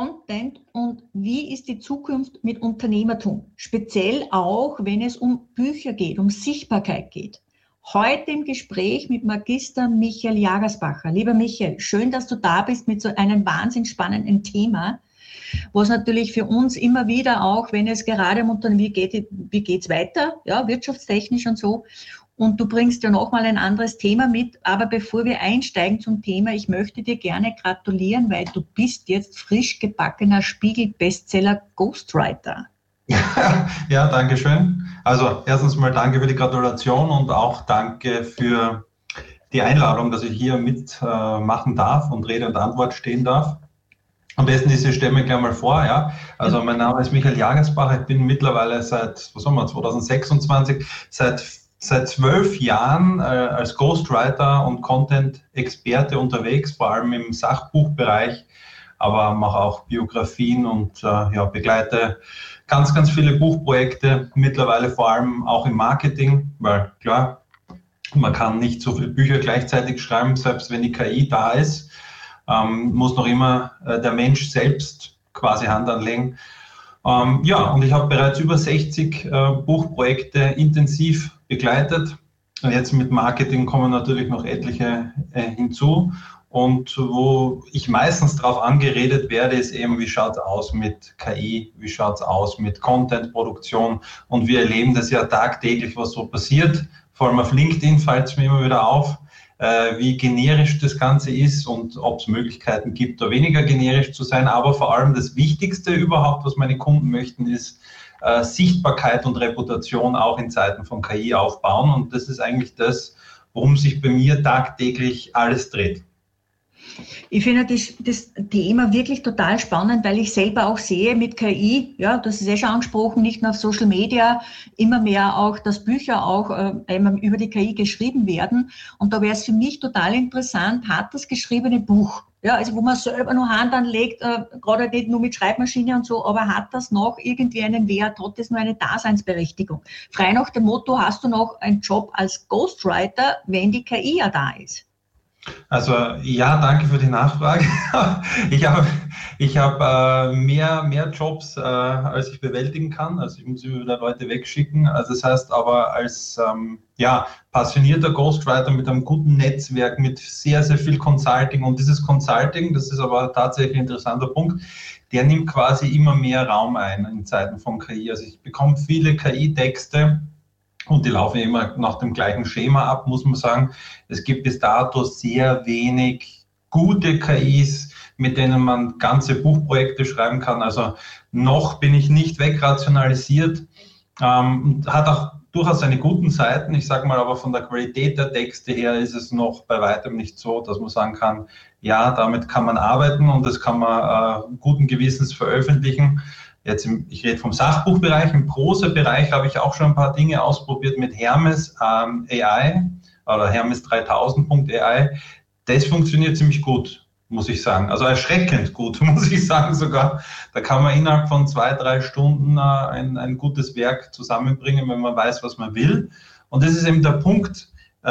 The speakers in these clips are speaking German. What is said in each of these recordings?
Content und wie ist die Zukunft mit Unternehmertum? Speziell auch, wenn es um Bücher geht, um Sichtbarkeit geht. Heute im Gespräch mit Magister Michael Jagersbacher. Lieber Michael, schön, dass du da bist mit so einem wahnsinnig spannenden Thema, was natürlich für uns immer wieder auch, wenn es gerade um Unternehmen, wie geht's weiter, ja, wirtschaftstechnisch und so. Und du bringst ja nochmal ein anderes Thema mit. Aber bevor wir einsteigen zum Thema, ich möchte dir gerne gratulieren, weil du bist jetzt frisch gebackener Spiegel-Bestseller Ghostwriter. Ja, danke schön. Also erstens mal danke für die Gratulation und auch danke für die Einladung, dass ich hier mitmachen darf und Rede und Antwort stehen darf. Am besten ist, ich stelle mich gleich mal vor, ja. Also mein Name ist Michael Jagersbacher, ich bin mittlerweile seit 2026, seit 12 Jahren als Ghostwriter und Content-Experte unterwegs, vor allem im Sachbuchbereich, aber mache auch Biografien und begleite ganz viele Buchprojekte, mittlerweile vor allem auch im Marketing, weil klar, man kann nicht so viele Bücher gleichzeitig schreiben, selbst wenn die KI da ist, muss noch immer der Mensch selbst quasi Hand anlegen. Und ich habe bereits über 60 Buchprojekte intensiv begleitet. Und jetzt mit Marketing kommen natürlich noch etliche hinzu. Und wo ich meistens darauf angeredet werde, ist eben, wie schaut es aus mit KI, wie schaut es aus mit Content-Produktion. Und wir erleben das ja tagtäglich, was so passiert. Vor allem auf LinkedIn fällt es mir immer wieder auf, wie generisch das Ganze ist und ob es Möglichkeiten gibt, da weniger generisch zu sein. Aber vor allem das Wichtigste überhaupt, was meine Kunden möchten, ist Sichtbarkeit und Reputation auch in Zeiten von KI aufbauen. Und das ist eigentlich das, worum sich bei mir tagtäglich alles dreht. Ich finde das Thema wirklich total spannend, weil ich selber auch sehe mit KI, ja, das ist schon angesprochen, nicht nur auf Social Media, immer mehr auch, dass Bücher auch über die KI geschrieben werden. Und da wäre es für mich total interessant, hat das geschriebene Buch, ja, also wo man selber nur Hand anlegt, gerade nicht nur mit Schreibmaschine und so, aber hat das noch irgendwie einen Wert, hat das nur eine Daseinsberechtigung? Frei nach dem Motto, hast du noch einen Job als Ghostwriter, wenn die KI ja da ist? Also ja, danke für die Nachfrage. Ich habe mehr Jobs, als ich bewältigen kann. Also ich muss wieder Leute wegschicken. Also das heißt aber als passionierter Ghostwriter mit einem guten Netzwerk, mit sehr viel Consulting. Und dieses Consulting, das ist aber tatsächlich ein interessanter Punkt, der nimmt quasi immer mehr Raum ein in Zeiten von KI. Also ich bekomme viele KI-Texte. Und die laufen immer nach dem gleichen Schema ab, muss man sagen. Es gibt bis dato sehr wenig gute KIs, mit denen man ganze Buchprojekte schreiben kann. Also noch bin ich nicht wegrationalisiert. Hat auch durchaus seine guten Seiten. Ich sage mal, aber von der Qualität der Texte her ist es noch bei weitem nicht so, dass man sagen kann, ja, damit kann man arbeiten und das kann man guten Gewissens veröffentlichen. Ich rede vom Sachbuchbereich, im Prosa-Bereich habe ich auch schon ein paar Dinge ausprobiert mit Hermes AI oder Hermes 3000.ai. Das funktioniert ziemlich gut, muss ich sagen. Also erschreckend gut, muss ich sagen sogar. Da kann man innerhalb von 2-3 Stunden ein gutes Werk zusammenbringen, wenn man weiß, was man will. Und das ist eben der Punkt.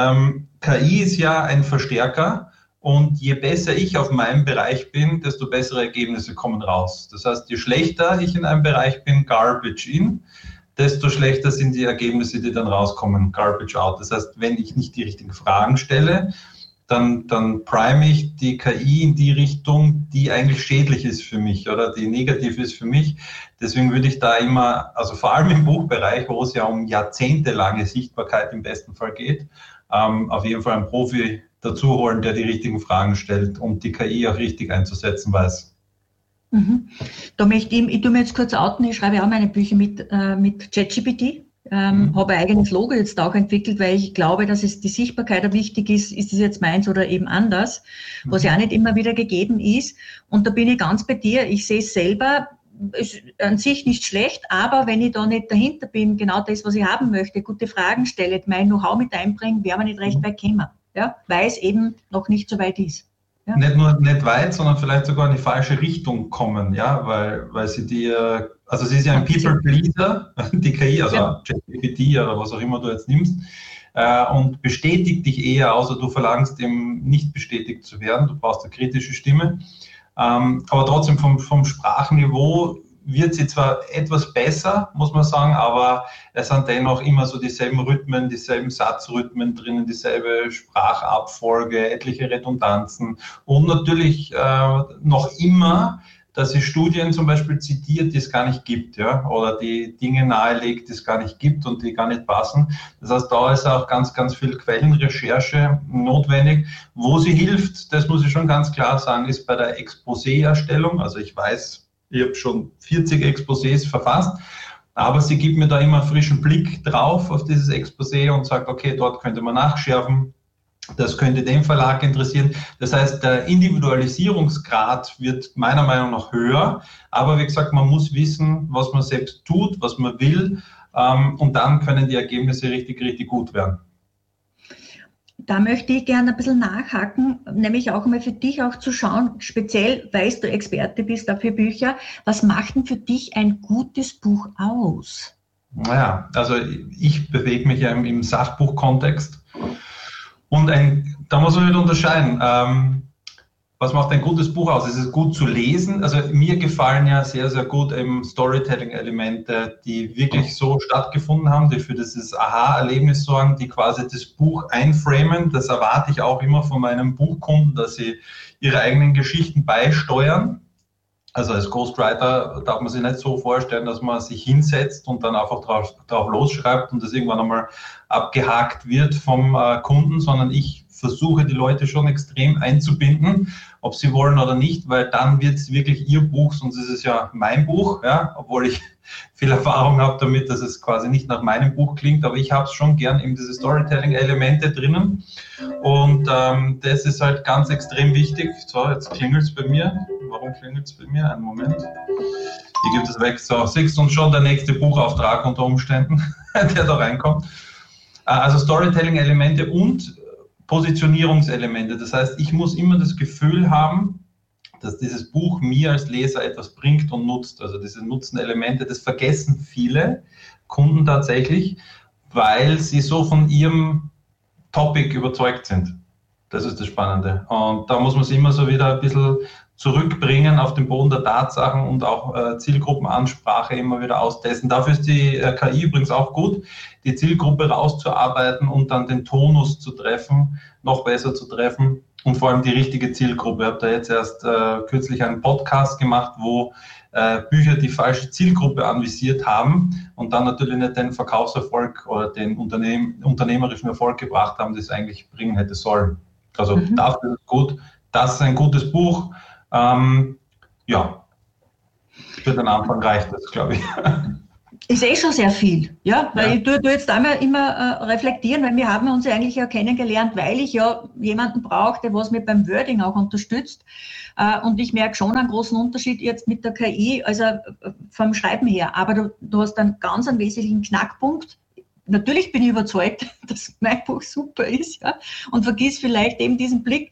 KI ist ja ein Verstärker. Und je besser ich auf meinem Bereich bin, desto bessere Ergebnisse kommen raus. Das heißt, je schlechter ich in einem Bereich bin, garbage in, desto schlechter sind die Ergebnisse, die dann rauskommen, garbage out. Das heißt, wenn ich nicht die richtigen Fragen stelle, dann prime ich die KI in die Richtung, die eigentlich schädlich ist für mich oder die negativ ist für mich. Deswegen würde ich da immer, also vor allem im Buchbereich, wo es ja um jahrzehntelange Sichtbarkeit im besten Fall geht, auf jeden Fall einen Profi dazu holen, der die richtigen Fragen stellt und die KI auch richtig einzusetzen weiß. Mhm. Ich tue mir jetzt kurz outen, ich schreibe auch meine Bücher mit ChatGPT. Habe ein eigenes Logo jetzt auch entwickelt, weil ich glaube, dass es die Sichtbarkeit wichtig ist es jetzt meins oder eben anders, was ja auch nicht immer wieder gegeben ist. Und da bin ich ganz bei dir, ich sehe es selber, ist an sich nicht schlecht, aber wenn ich da nicht dahinter bin, genau das, was ich haben möchte, gute Fragen stelle, mein Know-how mit einbringen, wäre man nicht recht weit gekommen, ja, weil es eben noch nicht so weit ist. Ja. Nicht weit, sondern vielleicht sogar in die falsche Richtung kommen, ja, weil sie sie ist ja ein People-Pleaser, die KI, also ChatGPT oder was auch immer du jetzt nimmst, und bestätigt dich eher, außer du verlangst, eben nicht bestätigt zu werden, du brauchst eine kritische Stimme. Aber trotzdem vom Sprachniveau wird sie zwar etwas besser, muss man sagen, aber es sind dennoch immer so dieselben Rhythmen, dieselben Satzrhythmen drinnen, dieselbe Sprachabfolge, etliche Redundanzen und natürlich noch immer, dass sie Studien zum Beispiel zitiert, die es gar nicht gibt, ja, oder die Dinge nahelegt, die es gar nicht gibt und die gar nicht passen. Das heißt, da ist auch ganz, ganz viel Quellenrecherche notwendig. Wo sie hilft, das muss ich schon ganz klar sagen, ist bei der Exposé-Erstellung. Also ich weiß, ich habe schon 40 Exposés verfasst, aber sie gibt mir da immer einen frischen Blick drauf auf dieses Exposé und sagt, okay, dort könnte man nachschärfen. Das könnte den Verlag interessieren. Das heißt, der Individualisierungsgrad wird meiner Meinung nach höher. Aber wie gesagt, man muss wissen, was man selbst tut, was man will. Und dann können die Ergebnisse richtig, richtig gut werden. Da möchte ich gerne ein bisschen nachhaken, nämlich auch mal für dich auch zu schauen, speziell, weil du Experte bist dafür Bücher, was macht denn für dich ein gutes Buch aus? Naja, also ich bewege mich ja im Sachbuchkontext. Und da muss man wieder unterscheiden. Was macht ein gutes Buch aus? Es ist gut zu lesen. Also mir gefallen ja sehr, sehr gut eben Storytelling-Elemente, die wirklich so stattgefunden haben, die für dieses Aha-Erlebnis sorgen, die quasi das Buch einframen. Das erwarte ich auch immer von meinen Buchkunden, dass sie ihre eigenen Geschichten beisteuern. Also als Ghostwriter darf man sich nicht so vorstellen, dass man sich hinsetzt und dann einfach drauf losschreibt und das irgendwann einmal abgehakt wird vom Kunden, sondern ich versuche die Leute schon extrem einzubinden, ob sie wollen oder nicht, weil dann wird es wirklich ihr Buch, sonst ist es ja mein Buch, ja, obwohl ich viel Erfahrung habe damit, dass es quasi nicht nach meinem Buch klingt, aber ich habe es schon gern, eben diese Storytelling-Elemente drinnen und das ist halt ganz extrem wichtig. So, jetzt klingelt es bei mir. Warum klingelt es bei mir? Einen Moment. Ich gebe das weg. So, siehst du schon der nächste Buchauftrag unter Umständen, der da reinkommt. Also Storytelling-Elemente und Positionierungselemente. Das heißt, ich muss immer das Gefühl haben, dass dieses Buch mir als Leser etwas bringt und nutzt. Also diese Nutzenelemente, das vergessen viele Kunden tatsächlich, weil sie so von ihrem Topic überzeugt sind. Das ist das Spannende. Und da muss man sich immer so wieder ein bisschen zurückbringen auf den Boden der Tatsachen und auch Zielgruppenansprache immer wieder austesten. Dafür ist die KI übrigens auch gut, die Zielgruppe rauszuarbeiten und dann den Tonus zu treffen, noch besser zu treffen und vor allem die richtige Zielgruppe. Ich habe da jetzt erst kürzlich einen Podcast gemacht, wo Bücher die falsche Zielgruppe anvisiert haben und dann natürlich nicht den Verkaufserfolg oder den unternehmerischen Erfolg gebracht haben, das eigentlich bringen hätte sollen. Also dafür ist es gut. Das ist ein gutes Buch. Ja, für den Anfang reicht das, glaube ich. Ich sehe schon sehr viel, ja, weil ich tue jetzt einmal immer reflektieren, weil wir haben uns ja eigentlich ja kennengelernt, weil ich ja jemanden brauchte, was mir beim Wording auch unterstützt. Und ich merke schon einen großen Unterschied jetzt mit der KI, also vom Schreiben her. Aber du hast einen ganz einen wesentlichen Knackpunkt. Natürlich bin ich überzeugt, dass mein Buch super ist, ja, und vergiss vielleicht eben diesen Blick,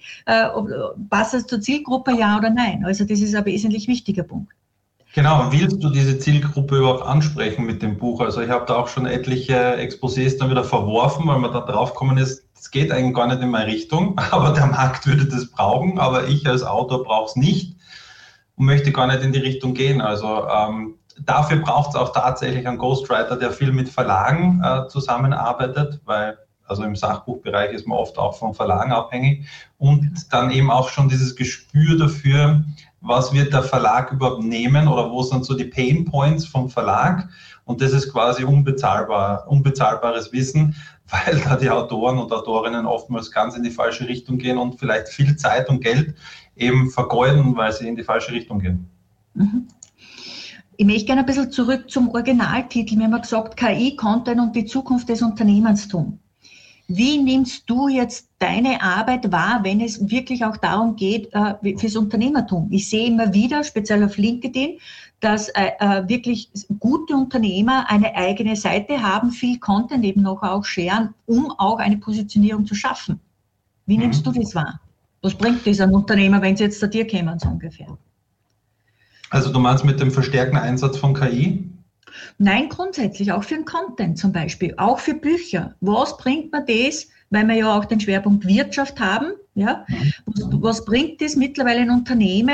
passt es zur Zielgruppe, ja oder nein. Also das ist ein wesentlich wichtiger Punkt. Genau, willst du diese Zielgruppe überhaupt ansprechen mit dem Buch? Also ich habe da auch schon etliche Exposés dann wieder verworfen, weil man da drauf gekommen ist, es geht eigentlich gar nicht in meine Richtung, aber der Markt würde das brauchen, aber ich als Autor brauche es nicht und möchte gar nicht in die Richtung gehen. Also dafür braucht es auch tatsächlich einen Ghostwriter, der viel mit Verlagen zusammenarbeitet, weil also im Sachbuchbereich ist man oft auch von Verlagen abhängig und dann eben auch schon dieses Gespür dafür, was wird der Verlag überhaupt nehmen oder wo sind so die Pain Points vom Verlag und das ist quasi unbezahlbares Wissen, weil da die Autoren und Autorinnen oftmals ganz in die falsche Richtung gehen und vielleicht viel Zeit und Geld eben vergeuden, weil sie in die falsche Richtung gehen. Mhm. Ich möchte gerne ein bisschen zurück zum Originaltitel. Wir haben gesagt, KI, Content und die Zukunft des Unternehmertums. Wie nimmst du jetzt deine Arbeit wahr, wenn es wirklich auch darum geht, fürs Unternehmertum? Ich sehe immer wieder, speziell auf LinkedIn, dass wirklich gute Unternehmer eine eigene Seite haben, viel Content eben noch auch scheren, um auch eine Positionierung zu schaffen. Wie nimmst du das wahr? Was bringt das an Unternehmer, wenn sie jetzt zu dir kämen, so ungefähr? Also du meinst mit dem verstärkten Einsatz von KI? Nein, grundsätzlich, auch für den Content zum Beispiel, auch für Bücher. Was bringt mir das, weil wir ja auch den Schwerpunkt Wirtschaft haben, ja? Was bringt das mittlerweile ein Unternehmen,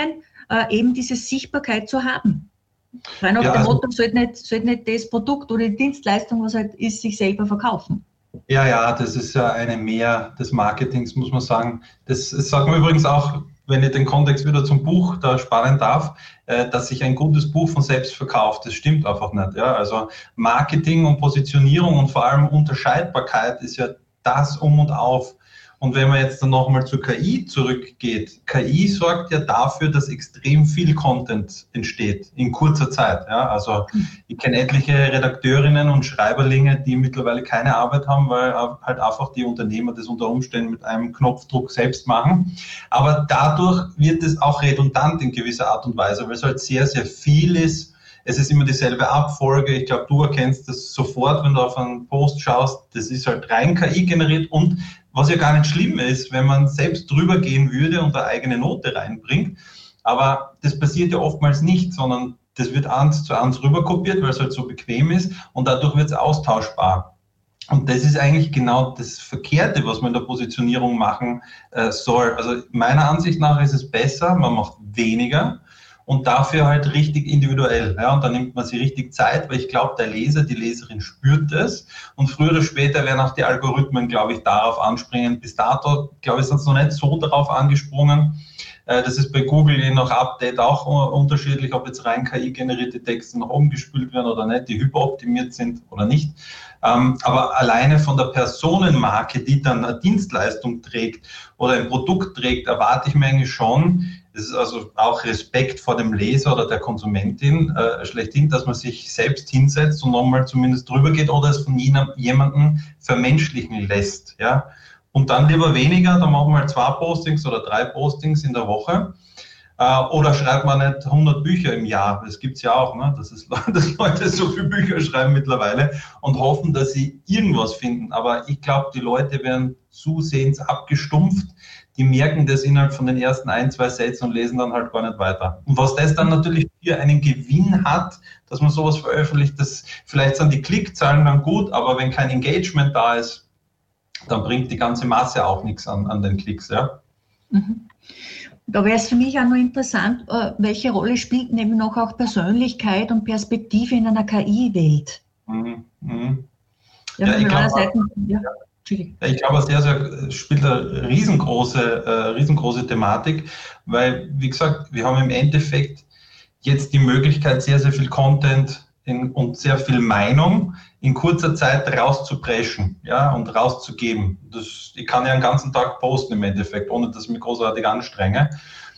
eben diese Sichtbarkeit zu haben. Weil nach dem Motto sollte nicht das Produkt oder die Dienstleistung, was halt ist, sich selber verkaufen. Ja, das ist ja eine Mehr des Marketings, muss man sagen. Das sagt man übrigens auch, wenn ich den Kontext wieder zum Buch da spannen darf, dass sich ein gutes Buch von selbst verkauft. Das stimmt einfach nicht. Ja? Also Marketing und Positionierung und vor allem Unterscheidbarkeit ist ja das Um und Auf. Und wenn man jetzt dann nochmal zur KI zurückgeht, KI sorgt ja dafür, dass extrem viel Content entsteht in kurzer Zeit. Ja? Also ich kenne etliche Redakteurinnen und Schreiberlinge, die mittlerweile keine Arbeit haben, weil halt einfach die Unternehmer das unter Umständen mit einem Knopfdruck selbst machen. Aber dadurch wird es auch redundant in gewisser Art und Weise, weil es halt sehr, sehr viel ist. Es ist immer dieselbe Abfolge. Ich glaube, du erkennst das sofort, wenn du auf einen Post schaust. Das ist halt rein KI generiert und was ja gar nicht schlimm ist, wenn man selbst drüber gehen würde und eine eigene Note reinbringt. Aber das passiert ja oftmals nicht, sondern das wird 1:1 rüberkopiert, weil es halt so bequem ist und dadurch wird es austauschbar. Und das ist eigentlich genau das Verkehrte, was man in der Positionierung machen soll. Also meiner Ansicht nach ist es besser, man macht weniger und dafür halt richtig individuell. Ja, und dann nimmt man sich richtig Zeit, weil ich glaube, der Leser, die Leserin spürt es. Und früher oder später werden auch die Algorithmen, glaube ich, darauf anspringen. Bis dato, glaube ich, sind sie noch nicht so darauf angesprungen. Das ist bei Google je nach Update auch unterschiedlich, ob jetzt rein KI-generierte Texte nach oben gespült werden oder nicht, die hyperoptimiert sind oder nicht. Aber alleine von der Personenmarke, die dann eine Dienstleistung trägt oder ein Produkt trägt, erwarte ich mir eigentlich schon, das ist also auch Respekt vor dem Leser oder der Konsumentin schlechthin, dass man sich selbst hinsetzt und nochmal zumindest drüber geht oder es von jemandem vermenschlichen lässt. Ja? Und dann lieber weniger, dann machen wir 2 Postings oder 3 Postings in der Woche. Oder schreibt man nicht 100 Bücher im Jahr. Das gibt es ja auch, ne? dass Leute so viele Bücher schreiben mittlerweile und hoffen, dass sie irgendwas finden. Aber ich glaube, die Leute werden zusehends abgestumpft. Die merken das innerhalb von den ersten 1, 2 Sätzen und lesen dann halt gar nicht weiter. Und was das dann natürlich für einen Gewinn hat, dass man sowas veröffentlicht, vielleicht sind die Klickzahlen dann gut, aber wenn kein Engagement da ist, dann bringt die ganze Masse auch nichts an den Klicks. Ja? Mhm. Da wäre es für mich auch noch interessant, welche Rolle spielt nämlich noch auch Persönlichkeit und Perspektive in einer KI-Welt? Mhm. Mhm. Ja, ich glaube, spielt eine riesengroße Thematik, weil, wie gesagt, wir haben im Endeffekt jetzt die Möglichkeit, sehr, sehr viel Content und sehr viel Meinung in kurzer Zeit rauszupreschen, ja, und rauszugeben. Ich kann ja einen ganzen Tag posten im Endeffekt, ohne dass ich mich großartig anstrenge.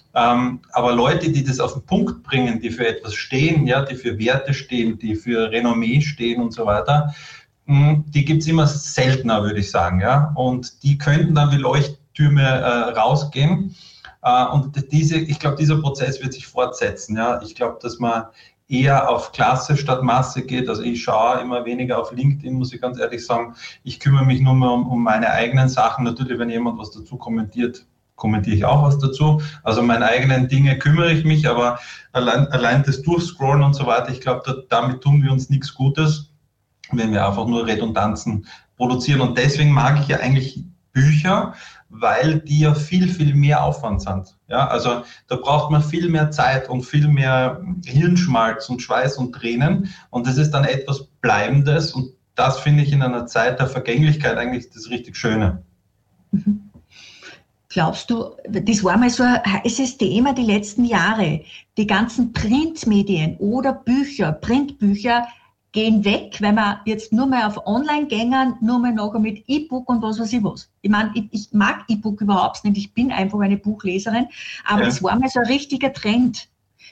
Aber Leute, die das auf den Punkt bringen, die für etwas stehen, ja, die für Werte stehen, die für Renommee stehen und so weiter, die gibt es immer seltener, würde ich sagen. Ja? Und die könnten dann wie Leuchttürme rausgehen. Und ich glaube, dieser Prozess wird sich fortsetzen. Ja? Ich glaube, dass man eher auf Klasse statt Masse geht. Also ich schaue immer weniger auf LinkedIn, muss ich ganz ehrlich sagen. Ich kümmere mich nur mehr um meine eigenen Sachen. Natürlich, wenn jemand was dazu kommentiert, kommentiere ich auch was dazu. Also meine eigenen Dinge kümmere ich mich, aber allein das Durchscrollen und so weiter, ich glaube, damit tun wir uns nichts Gutes, wenn wir einfach nur Redundanzen produzieren. Und deswegen mag ich ja eigentlich Bücher, weil die ja viel, viel mehr Aufwand sind. Ja, also da braucht man viel mehr Zeit und viel mehr Hirnschmalz und Schweiß und Tränen. Und das ist dann etwas Bleibendes. Und das finde ich in einer Zeit der Vergänglichkeit eigentlich das richtig Schöne. Mhm. Glaubst du, das war mal so ein heißes Thema die letzten Jahre. Die ganzen Printmedien oder Printbücher gehen weg, wenn wir jetzt nur mal auf Online-Gängern, nur mal nachher mit E-Book und was weiß ich was. Ich meine, ich mag E-Book überhaupt nicht, ich bin einfach eine Buchleserin, aber das war mal so ein richtiger Trend.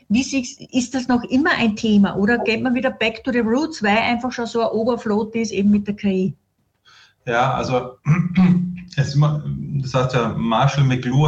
Ist das noch immer ein Thema oder geht man wieder back to the roots, weil einfach schon so ein Overflow ist eben mit der KI? Ja, also das heißt ja, Marshall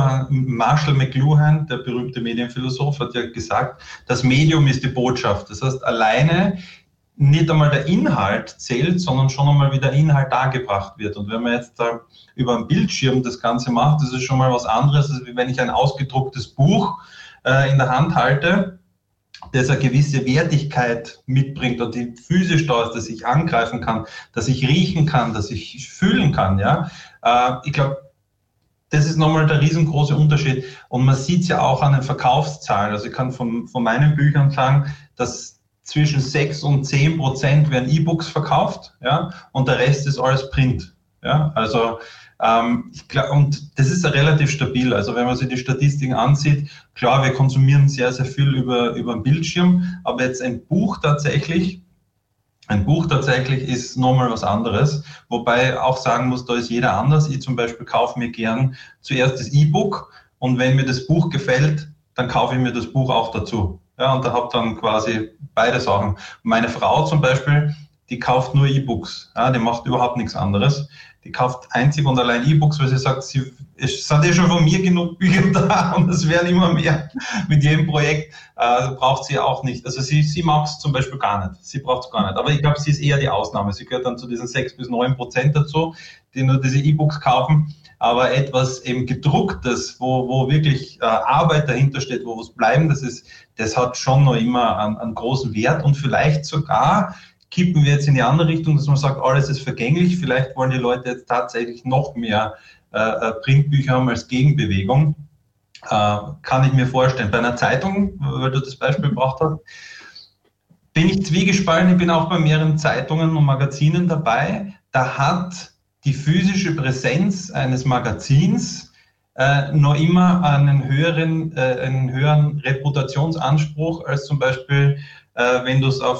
McLuhan, der berühmte Medienphilosoph, hat ja gesagt, das Medium ist die Botschaft. Das heißt, alleine nicht einmal der Inhalt zählt, sondern schon einmal, wie der Inhalt dargebracht wird. Und wenn man jetzt da über einen Bildschirm das Ganze macht, das ist schon mal was anderes, als wenn ich ein ausgedrucktes Buch in der Hand halte, das eine gewisse Wertigkeit mitbringt und die physisch da ist, dass ich angreifen kann, dass ich riechen kann, dass ich fühlen kann. Ja? Ich glaube, das ist nochmal der riesengroße Unterschied. Und man sieht es ja auch an den Verkaufszahlen. Also ich kann von meinen Büchern sagen, dass zwischen 6 und 10% werden E-Books verkauft, ja, und der Rest ist alles Print. Ja, also ich glaub, und das ist ja relativ stabil. Also wenn man sich die Statistiken ansieht, klar, wir konsumieren sehr, sehr viel über den Bildschirm, aber jetzt ein Buch tatsächlich ist nochmal was anderes, wobei auch sagen muss, da ist jeder anders. Ich zum Beispiel kaufe mir gern zuerst das E-Book und wenn mir das Buch gefällt, dann kaufe ich mir das Buch auch dazu. Ja, und da habe dann quasi beide Sachen. Meine Frau zum Beispiel, die kauft nur E-Books, ja, die macht überhaupt nichts anderes. Die kauft einzig und allein E-Books, weil sie sagt, es sind ja schon von mir genug Bücher da und es werden immer mehr mit jedem Projekt, braucht sie auch nicht. Also sie mag es zum Beispiel gar nicht, sie braucht es gar nicht. Aber ich glaube, sie ist eher die Ausnahme. Sie gehört dann zu diesen 6-9% dazu, die nur diese E-Books kaufen. Aber etwas eben gedrucktes, wo wirklich Arbeit dahinter steht, wo was bleiben, das hat schon noch immer einen großen Wert und vielleicht sogar kippen wir jetzt in die andere Richtung, dass man sagt, alles ist vergänglich. Vielleicht wollen die Leute jetzt tatsächlich noch mehr Printbücher haben als Gegenbewegung. Kann ich mir vorstellen. Bei einer Zeitung, weil du das Beispiel gebracht hast, bin ich zwiegespalten. Ich bin auch bei mehreren Zeitungen und Magazinen dabei. Da hat die physische Präsenz eines Magazins noch immer einen höheren Reputationsanspruch als zum Beispiel wenn du es auf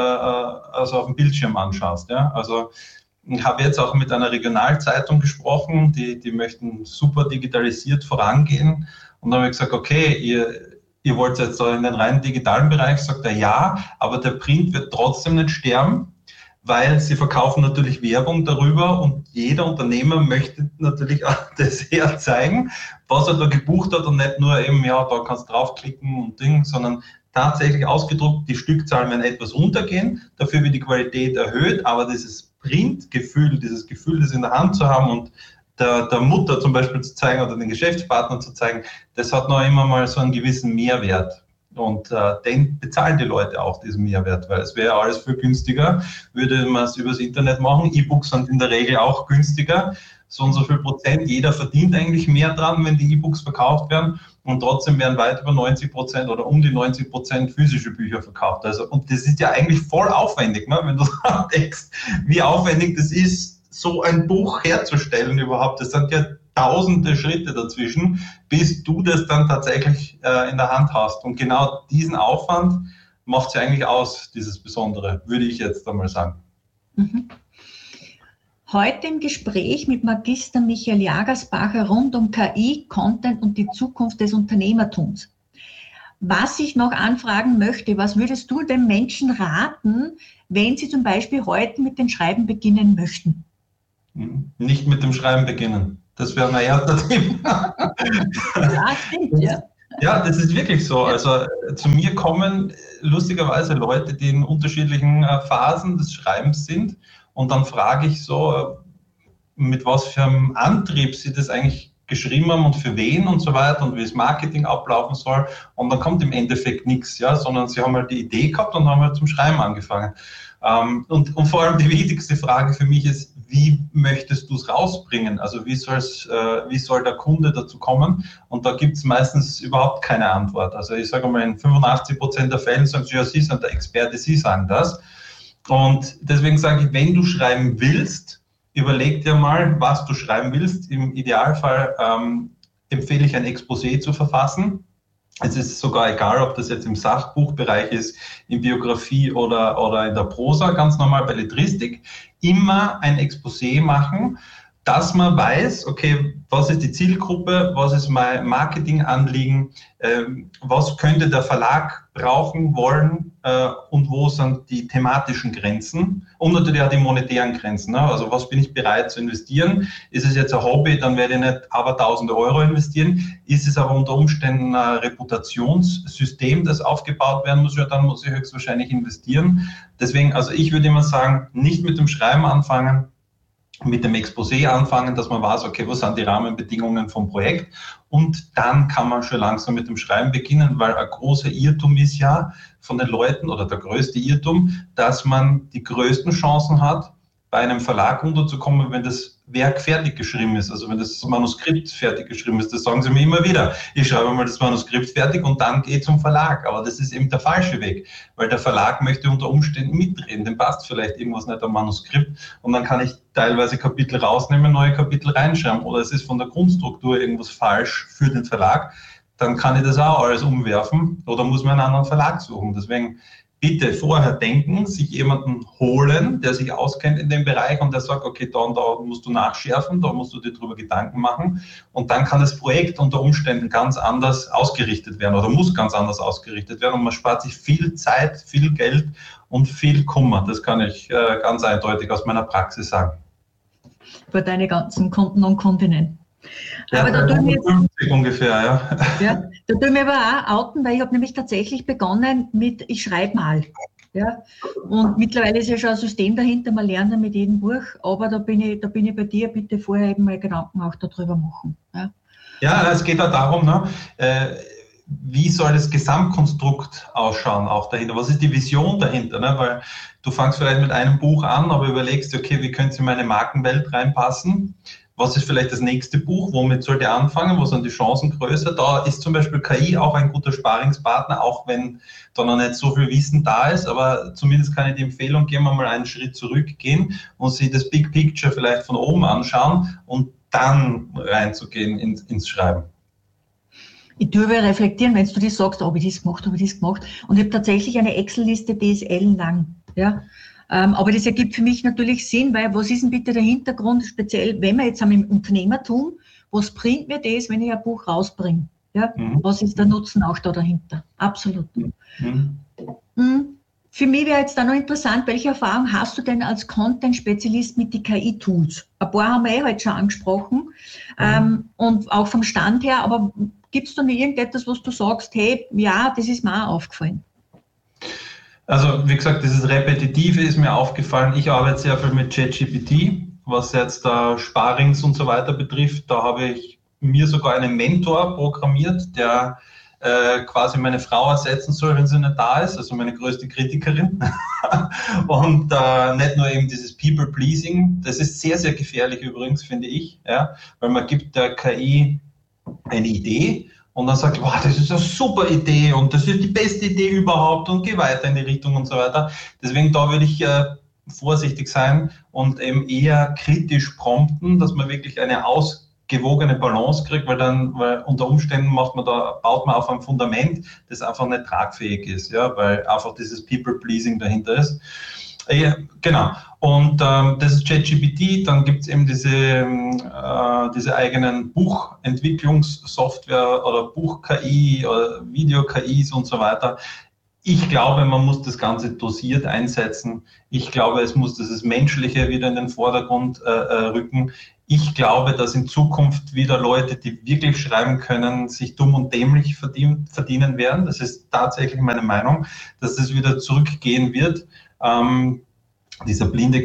dem Bildschirm anschaust. Ja? Also ich habe jetzt auch mit einer Regionalzeitung gesprochen, die möchten super digitalisiert vorangehen. Und dann habe ich gesagt, okay, ihr wollt jetzt da in den rein digitalen Bereich, sagt er ja, aber der Print wird trotzdem nicht sterben, weil sie verkaufen natürlich Werbung darüber und jeder Unternehmer möchte natürlich auch das herzeigen, was er da gebucht hat und nicht nur eben, ja, da kannst du draufklicken und Ding, sondern tatsächlich ausgedruckt, die Stückzahlen werden etwas runtergehen, dafür wird die Qualität erhöht, aber dieses Printgefühl, dieses Gefühl, das in der Hand zu haben und der Mutter zum Beispiel zu zeigen oder den Geschäftspartner zu zeigen, das hat noch immer mal so einen gewissen Mehrwert. Und den bezahlen die Leute auch, diesen Mehrwert, weil es wäre alles viel günstiger, würde man es übers Internet machen. E-Books sind in der Regel auch günstiger, so und so viel Prozent. Jeder verdient eigentlich mehr dran, wenn die E-Books verkauft werden. Und trotzdem werden weit über 90% oder um die 90% physische Bücher verkauft. Also, und das ist ja eigentlich voll aufwendig, ne? Wenn du denkst, wie aufwendig das ist, so ein Buch herzustellen überhaupt. Das sind ja tausende Schritte dazwischen, bis du das dann tatsächlich in der Hand hast. Und genau diesen Aufwand macht es ja eigentlich aus, dieses Besondere, würde ich jetzt einmal sagen. Mhm. Heute im Gespräch mit Magister Michael Jagersbacher rund um KI, Content und die Zukunft des Unternehmertums. Was ich noch anfragen möchte, was würdest du den Menschen raten, wenn sie zum Beispiel heute mit dem Schreiben beginnen möchten? Nicht mit dem Schreiben beginnen. Das wäre mein erster Tipp. Ja, stimmt, ja. Ja, das ist wirklich so. Also zu mir kommen lustigerweise Leute, die in unterschiedlichen Phasen des Schreibens sind. Und dann frage ich so, mit was für einem Antrieb sie das eigentlich geschrieben haben und für wen und so weiter und wie das Marketing ablaufen soll. Und dann kommt im Endeffekt nichts, ja, sondern sie haben halt die Idee gehabt und haben halt zum Schreiben angefangen. Und vor allem die wichtigste Frage für mich ist, wie möchtest du es rausbringen? Also wie soll der Kunde dazu kommen? Und da gibt es meistens überhaupt keine Antwort. Also ich sage mal, in 85% der Fälle sagen sie, ja, Sie sind der Experte, Sie sagen das. Und deswegen sage ich, wenn du schreiben willst, überleg dir mal, was du schreiben willst. Im Idealfall empfehle ich ein Exposé zu verfassen. Es ist sogar egal, ob das jetzt im Sachbuchbereich ist, in Biografie oder in der Prosa, ganz normal Belletristik. Immer ein Exposé machen, dass man weiß, okay, was ist die Zielgruppe, was ist mein Marketinganliegen, was könnte der Verlag brauchen wollen und wo sind die thematischen Grenzen und natürlich auch die monetären Grenzen. Ne? Also was bin ich bereit zu investieren? Ist es jetzt ein Hobby, dann werde ich nicht aber tausende Euro investieren. Ist es aber unter Umständen ein Reputationssystem, das aufgebaut werden muss, ja, dann muss ich höchstwahrscheinlich investieren. Deswegen, also ich würde immer sagen, nicht mit dem Schreiben anfangen, mit dem Exposé anfangen, dass man weiß, okay, was sind die Rahmenbedingungen vom Projekt und dann kann man schon langsam mit dem Schreiben beginnen, weil ein großer Irrtum ist ja von den Leuten oder der größte Irrtum, dass man die größten Chancen hat, bei einem Verlag unterzukommen, wenn das Werk fertig geschrieben ist, also wenn das Manuskript fertig geschrieben ist, das sagen sie mir immer wieder. Ich schreibe mal das Manuskript fertig und dann gehe zum Verlag. Aber das ist eben der falsche Weg, weil der Verlag möchte unter Umständen mitreden. Dem passt vielleicht irgendwas nicht am Manuskript und dann kann ich teilweise Kapitel rausnehmen, neue Kapitel reinschreiben. Oder es ist von der Grundstruktur irgendwas falsch für den Verlag. Dann kann ich das auch alles umwerfen oder muss man einen anderen Verlag suchen. Deswegen bitte vorher denken, sich jemanden holen, der sich auskennt in dem Bereich und der sagt, okay, da und da musst du nachschärfen, da musst du dir drüber Gedanken machen und dann kann das Projekt unter Umständen ganz anders ausgerichtet werden oder muss ganz anders ausgerichtet werden und man spart sich viel Zeit, viel Geld und viel Kummer. Das kann ich ganz eindeutig aus meiner Praxis sagen. Für deine ganzen Kunden und Kundinnen. Ja, aber da tun wir 50 ungefähr, ja. Ja, da tun wir aber auch outen, weil ich habe nämlich tatsächlich begonnen mit, ich schreibe mal. Ja, und mittlerweile ist ja schon ein System dahinter, man lernt ja mit jedem Buch, aber da bin ich bei dir, bitte vorher eben mal Gedanken auch darüber machen. Ja, ja, es geht auch darum, ne, wie soll das Gesamtkonstrukt ausschauen auch dahinter? Was ist die Vision dahinter? Ne? Weil du fängst vielleicht mit einem Buch an, aber überlegst, okay, wie könnte es in meine Markenwelt reinpassen? Was ist vielleicht das nächste Buch? Womit sollte ich anfangen? Wo sind die Chancen größer? Da ist zum Beispiel KI auch ein guter Sparingspartner, auch wenn da noch nicht so viel Wissen da ist. Aber zumindest kann ich die Empfehlung geben, mal einen Schritt zurückgehen und sich das Big Picture vielleicht von oben anschauen und dann reinzugehen ins Schreiben. Ich tue aber reflektieren, wenn du das sagst, habe ich das gemacht. Und ich habe tatsächlich eine Excel-Liste, die ist ellenlang. Ja. Aber das ergibt für mich natürlich Sinn, weil was ist denn bitte der Hintergrund, speziell wenn wir jetzt haben im Unternehmertum, was bringt mir das, wenn ich ein Buch rausbringe? Ja? Was ist der Nutzen auch da dahinter? Absolut. Für mich wäre jetzt da noch interessant, welche Erfahrung hast du denn als Content-Spezialist mit den KI-Tools? Ein paar haben wir heute schon angesprochen und auch vom Stand her, aber gibt es da noch irgendetwas, was du sagst, hey, ja, das ist mir auch aufgefallen? Also wie gesagt, dieses Repetitive ist mir aufgefallen. Ich arbeite sehr viel mit ChatGPT, was jetzt Sparings und so weiter betrifft. Da habe ich mir sogar einen Mentor programmiert, der quasi meine Frau ersetzen soll, wenn sie nicht da ist, also meine größte Kritikerin. Und nicht nur eben dieses People-Pleasing, das ist sehr, sehr gefährlich übrigens, finde ich, ja, weil man gibt der KI eine Idee und dann sagt, wow, das ist eine super Idee und das ist die beste Idee überhaupt und geh weiter in die Richtung und so weiter. Deswegen da würde ich vorsichtig sein und eben eher kritisch prompten, dass man wirklich eine ausgewogene Balance kriegt, weil unter Umständen baut man auf ein Fundament, das einfach nicht tragfähig ist, ja, weil einfach dieses People-Pleasing dahinter ist. Ja, genau. Und das ist ChatGPT, dann gibt es eben diese eigenen Buchentwicklungssoftware oder Buch-KI oder Video-KIs und so weiter. Ich glaube, man muss das Ganze dosiert einsetzen. Ich glaube, es muss dieses Menschliche wieder in den Vordergrund rücken. Ich glaube, dass in Zukunft wieder Leute, die wirklich schreiben können, sich dumm und dämlich verdienen werden. Das ist tatsächlich meine Meinung, dass es wieder zurückgehen wird. Diese blinde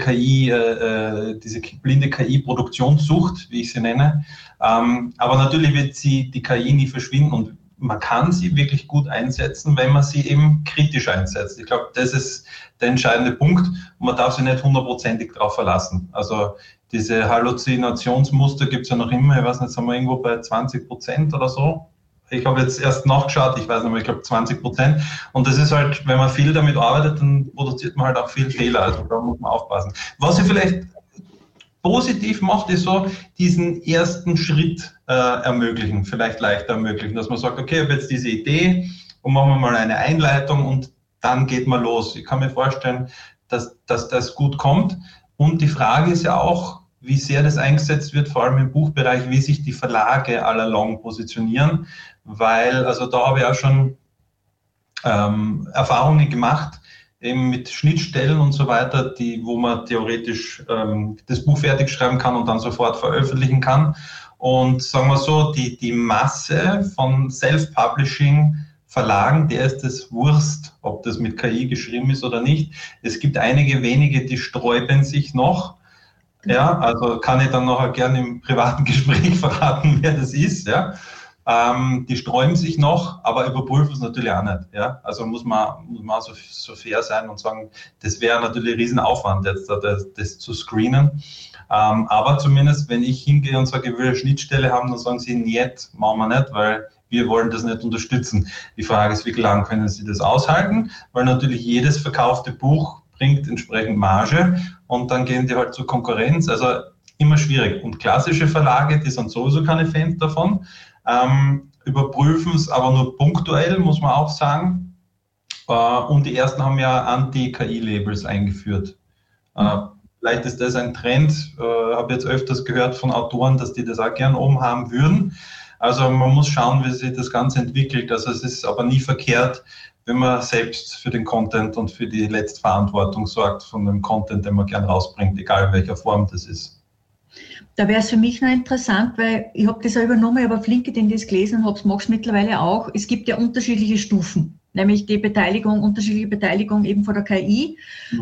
KI-Produktionssucht, wie ich sie nenne. Aber natürlich wird die KI nie verschwinden und man kann sie wirklich gut einsetzen, wenn man sie eben kritisch einsetzt. Ich glaube, das ist der entscheidende Punkt und man darf sich nicht 100%ig darauf verlassen. Also diese Halluzinationsmuster gibt es ja noch immer, ich weiß nicht, sind wir irgendwo bei 20% oder so. Ich habe jetzt erst nachgeschaut, ich weiß nicht mehr, ich glaube 20%. Und das ist halt, wenn man viel damit arbeitet, dann produziert man halt auch viel Fehler. Also da muss man aufpassen. Was sie vielleicht positiv macht, ist so diesen ersten Schritt ermöglichen, vielleicht leichter ermöglichen, dass man sagt, okay, ich habe jetzt diese Idee und machen wir mal eine Einleitung und dann geht man los. Ich kann mir vorstellen, dass das gut kommt. Und die Frage ist ja auch, wie sehr das eingesetzt wird, vor allem im Buchbereich, wie sich die Verlage all along positionieren, weil, also da habe ich auch schon Erfahrungen gemacht, eben mit Schnittstellen und so weiter, wo man theoretisch das Buch fertig schreiben kann und dann sofort veröffentlichen kann. Und sagen wir so, die Masse von Self-Publishing Verlagen, der ist es Wurst, ob das mit KI geschrieben ist oder nicht. Es gibt einige wenige, die sträuben sich noch. Ja, also kann ich dann nachher gerne im privaten Gespräch verraten, wer das ist. Ja. Die sträuben sich noch, aber überprüfen es natürlich auch nicht. Ja? Also muss man auch so fair sein und sagen, das wäre natürlich ein Riesenaufwand, jetzt das zu screenen. Aber zumindest, wenn ich hingehe und sage, ich will eine Schnittstelle haben, dann sagen sie, nicht, machen wir nicht, weil wir wollen das nicht unterstützen. Die Frage ist, wie lange können Sie das aushalten? Weil natürlich jedes verkaufte Buch bringt entsprechend Marge und dann gehen die halt zur Konkurrenz. Also immer schwierig. Und klassische Verlage, die sind sowieso keine Fans davon, überprüfen es aber nur punktuell, muss man auch sagen. Und die ersten haben ja Anti-KI-Labels eingeführt. Vielleicht ist das ein Trend, habe jetzt öfters gehört von Autoren, dass die das auch gern oben haben würden. Also man muss schauen, wie sich das Ganze entwickelt. Also es ist aber nie verkehrt, wenn man selbst für den Content und für die Letztverantwortung sorgt von dem Content, den man gern rausbringt, egal in welcher Form das ist. Da wäre es für mich noch interessant, weil ich habe das auch übernommen, ich habe auf LinkedIn das gelesen und mache es mittlerweile auch. Es gibt ja unterschiedliche Stufen, nämlich die unterschiedliche Beteiligung eben von der KI.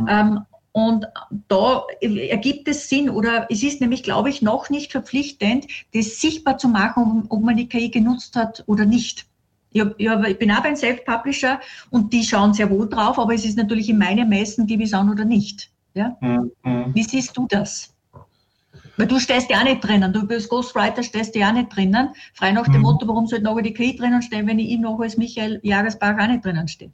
Und da ergibt es Sinn, oder es ist nämlich, glaube ich, noch nicht verpflichtend, das sichtbar zu machen, ob man die KI genutzt hat oder nicht. Ich bin auch beim Self-Publisher und die schauen sehr wohl drauf, aber es ist natürlich in meinem Ermessen, gebe ich es an oder nicht. Ja? Wie siehst du das? Weil du stehst ja auch nicht drinnen, du bist Ghostwriter, stehst ja auch nicht drinnen. Frei nach dem Motto, warum sollte noch die KI drinnen stehen, wenn ich noch als Michael Jagersbach auch nicht drinnen stehe?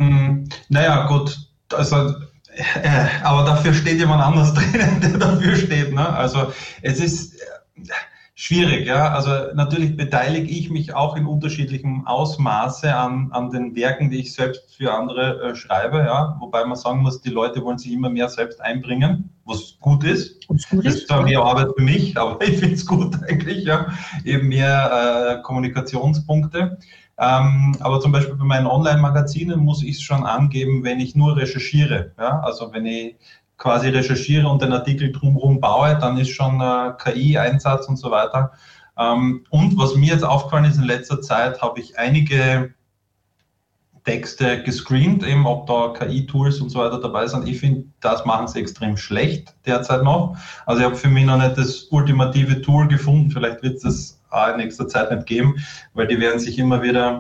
Naja, gut, also, aber dafür steht jemand anders drinnen, der dafür steht. Ne? Also es ist schwierig, ja. Also natürlich beteilige ich mich auch in unterschiedlichem Ausmaße an den Werken, die ich selbst für andere schreibe, ja. Wobei man sagen muss, die Leute wollen sich immer mehr selbst einbringen, was gut ist. Das ist zwar mehr Arbeit für mich, aber ich finde es gut eigentlich, ja. Eben mehr Kommunikationspunkte. Aber zum Beispiel bei meinen Online-Magazinen muss ich es schon angeben, wenn ich nur recherchiere, ja. Also wenn ich quasi recherchiere und den Artikel drumherum baue, dann ist schon KI-Einsatz und so weiter. Und was mir jetzt aufgefallen ist, in letzter Zeit habe ich einige Texte gescreent, eben ob da KI-Tools und so weiter dabei sind. Ich finde, das machen sie extrem schlecht derzeit noch. Also ich habe für mich noch nicht das ultimative Tool gefunden. Vielleicht wird es das auch in nächster Zeit nicht geben, weil die werden sich immer wieder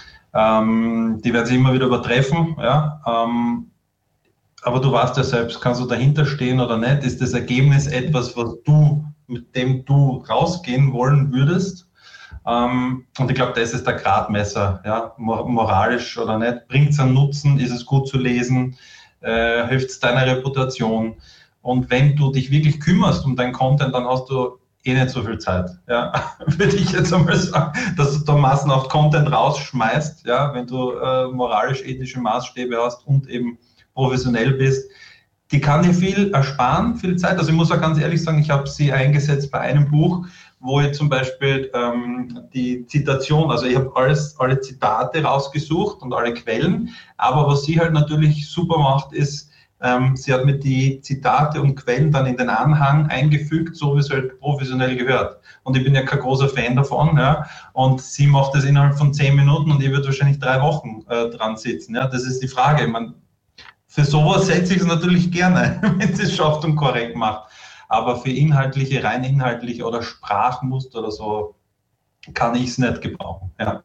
übertreffen, ja. Aber du weißt ja selbst, kannst du dahinter stehen oder nicht? Ist das Ergebnis etwas, mit dem du rausgehen wollen würdest? Und ich glaube, das ist der Gradmesser, ja? Moralisch oder nicht. Bringt es einen Nutzen? Ist es gut zu lesen? Hilft es deiner Reputation? Und wenn du dich wirklich kümmerst um deinen Content, dann hast du nicht so viel Zeit, ja? Würde ich jetzt einmal sagen, dass du da massenhaft Content rausschmeißt, ja? Wenn du moralisch-ethische Maßstäbe hast und eben professionell bist, die kann dir viel ersparen, viel Zeit. Also ich muss auch ganz ehrlich sagen, ich habe sie eingesetzt bei einem Buch, wo ich zum Beispiel die Zitation, also ich habe alle Zitate rausgesucht und alle Quellen, aber was sie halt natürlich super macht, ist, sie hat mir die Zitate und Quellen dann in den Anhang eingefügt, so wie es halt professionell gehört. Und ich bin ja kein großer Fan davon, ja. Und sie macht das innerhalb von 10 Minuten und ich würde wahrscheinlich 3 Wochen dran sitzen. Ja. Das ist die Frage. Ich meine, für sowas setze ich es natürlich gerne, wenn sie es schafft und korrekt macht. Aber für rein inhaltliche oder Sprachmuster oder so kann ich es nicht gebrauchen. Ja.